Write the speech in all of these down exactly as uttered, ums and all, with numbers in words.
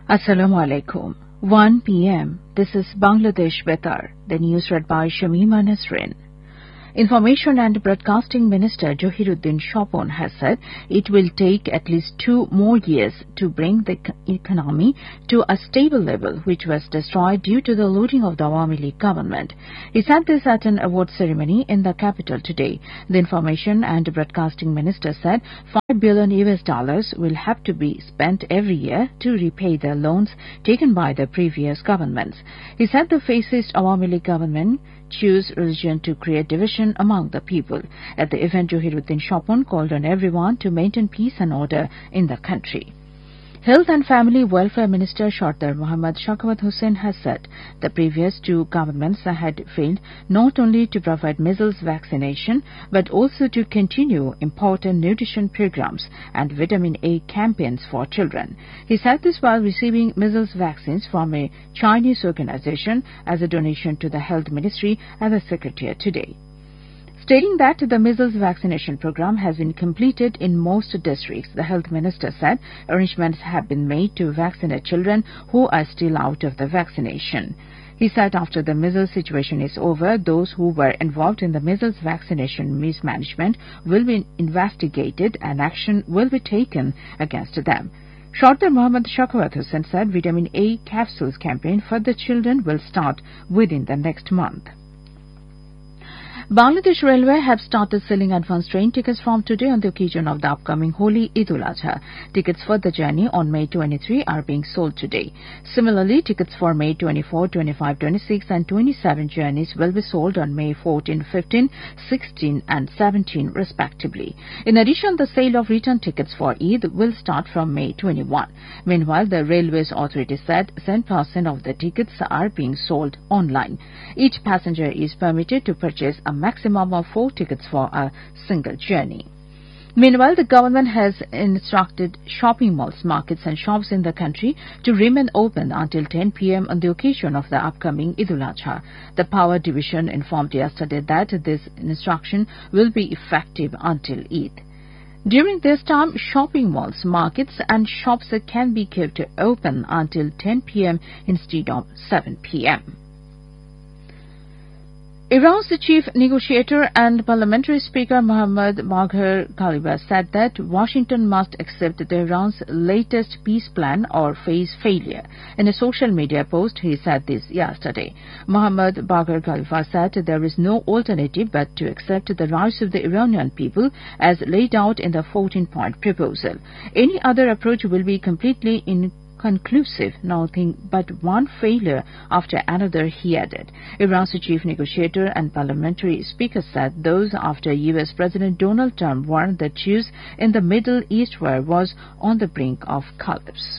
Assalamu alaikum. one p m. This is Bangladesh Betar. The news read by Shamima Nasrin. Information and Broadcasting Minister Johiruddin Shopon has said it will take at least two more years to bring the economy to a stable level, which was destroyed due to the looting of the Awami League government. He said this at an award ceremony in the capital today. The Information and Broadcasting Minister said five billion U S dollars will have to be spent every year to repay the loans taken by the previous governments. He said the fascist Awami League government choose religion to create division among the people. At the event, Johiruddin Shopon called on everyone to maintain peace and order in the country. Health and Family Welfare Minister Sardar Mohammad Shakawat Hussain has said the previous two governments had failed not only to provide measles vaccination but also to continue important nutrition programs and vitamin A campaigns for children. He said this while receiving measles vaccines from a Chinese organization as a donation to the Health Ministry at the Secretariat today. Stating that the measles vaccination program has been completed in most districts, the health minister said arrangements have been made to vaccinate children who are still out of the vaccination. He said after the measles situation is over, those who were involved in the measles vaccination mismanagement will be investigated and action will be taken against them. Sardar Mohammad Shakawat Hussain said vitamin A capsules campaign for the children will start within the next month. Bangladesh Railway have started selling advance train tickets from today on the occasion of the upcoming Holi Eid-ul-Adha. Tickets for the journey on May twenty-third are being sold today. Similarly, tickets for May twenty-fourth, twenty-fifth, twenty-sixth and twenty-seventh journeys will be sold on May fourteenth, fifteenth, sixteenth and seventeenth respectively. In addition, the sale of return tickets for Eid will start from May twenty-first. Meanwhile, the Railways Authority said ten percent of the tickets are being sold online. Each passenger is permitted to purchase a maximum of four tickets for a single journey. Meanwhile, the government has instructed shopping malls, markets and shops in the country to remain open until ten p m on the occasion of the upcoming Eid-ul-Adha. The Power Division informed yesterday that this instruction will be effective until Eid. During this time, shopping malls, markets and shops can be kept open until ten p m instead of seven p m Iran's chief negotiator and parliamentary speaker Mohammad Bagher Ghaliba said that Washington must accept the Iran's latest peace plan or face failure. In a social media post, he said this yesterday. Mohammad Bagher Ghaliba said there is no alternative but to accept the rights of the Iranian people as laid out in the fourteen-point proposal. Any other approach will be completely in conclusive, nothing but one failure after another, he added. Iran's chief negotiator and parliamentary speaker said those after U S President Donald Trump warned that Jews in the Middle East war was on the brink of collapse.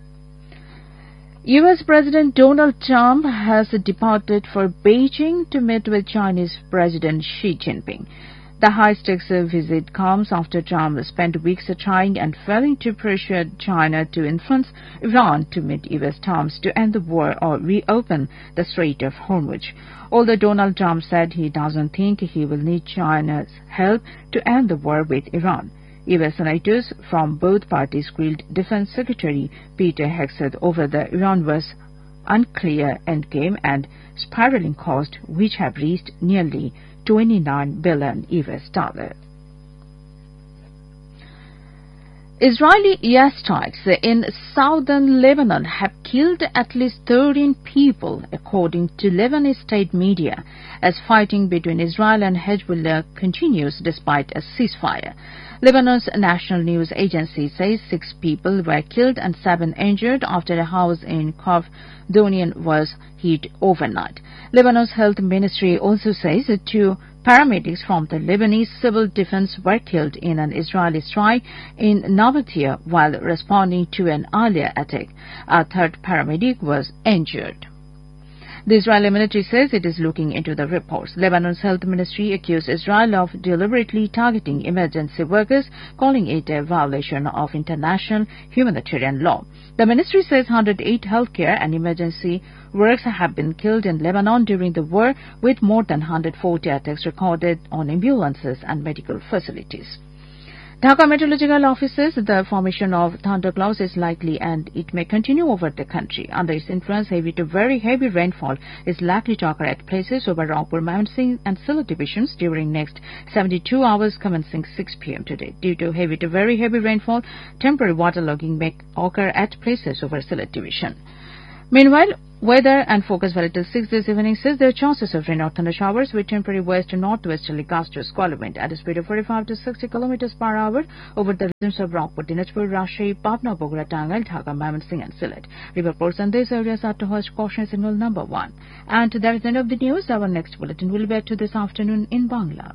U S President Donald Trump has departed for Beijing to meet with Chinese President Xi Jinping. The high-stakes visit comes after Trump spent weeks trying and failing to pressure China to influence Iran to meet U S terms to end the war or reopen the Strait of Hormuz. Although Donald Trump said he doesn't think he will need China's help to end the war with Iran. U S senators from both parties grilled Defense Secretary Peter Hegseth over the Iran was unclear endgame and spiraling cost, which have reached nearly twenty-nine billion U S dollars. Israeli airstrikes in southern Lebanon have killed at least thirteen people, according to Lebanese state media, as fighting between Israel and Hezbollah continues despite a ceasefire. Lebanon's national news agency says six people were killed and seven injured after a house in Kaf Donian was hit overnight. Lebanon's health ministry also says that two paramedics from the Lebanese civil defense were killed in an Israeli strike in Nabatea while responding to an earlier attack. A third paramedic was injured. The Israeli military says it is looking into the reports. Lebanon's health ministry accused Israel of deliberately targeting emergency workers, calling it a violation of international humanitarian law. The ministry says one hundred eight healthcare and emergency workers have been killed in Lebanon during the war, with more than one hundred forty attacks recorded on ambulances and medical facilities. Dhaka Meteorological Office says the formation of thunderclouds is likely and it may continue over the country. Under its influence, heavy to very heavy rainfall is likely to occur at places over Rangpur, Mymensingh and Sylhet divisions during next seventy-two hours commencing six p m today. Due to heavy to very heavy rainfall, temporary waterlogging may occur at places over Sylhet division. Meanwhile, weather and focus value till six this evening says there are chances of rain or thunder showers with temporary west to northwesterly gusts to squall wind at a speed of forty-five to sixty kilometers per hour over the regions of Rangpur, Dinajpur, Rajshahi, Patna, Bogora, Tangal, Dhaka, Mymensingh and Sylhet. River ports in these areas are to host caution signal number one. And that is the end of the news. Our next bulletin will be back to this afternoon in Bangla.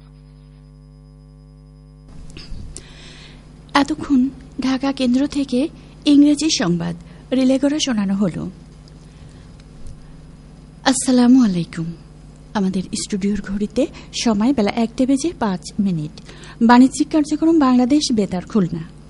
এতক্ষণ ঢাকা কেন্দ্র থেকে ইংরেজি সংবাদ relay করে শোনানো হলো। আসসালামু আলাইকুম। আমাদের স্টুডিওর ঘড়িতে সময় বেলা একটা বেজে পাঁচ মিনিট। বাণিজ্যিক কার্যক্রম বাংলাদেশ বেতার খুলনা।